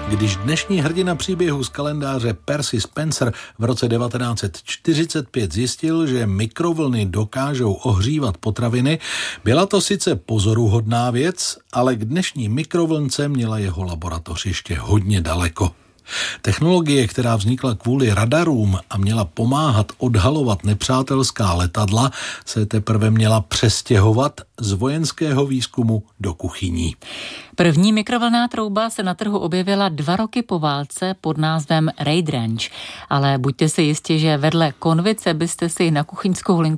Když dnešní hrdina příběhu z kalendáře Percy Spencer v roce 1945 zjistil, že mikrovlny dokážou ohřívat potraviny, byla to sice pozoruhodná věc, ale k dnešní mikrovlnce měla jeho laboratoř ještě hodně daleko. Technologie, která vznikla kvůli radarům a měla pomáhat odhalovat nepřátelská letadla, se teprve měla přestěhovat z vojenského výzkumu do kuchyní. První mikrovlnná trouba se na trhu objevila 2 roky po válce pod názvem Raid Range. Ale buďte si jistí, že vedle konvice byste si na kuchyňskou linku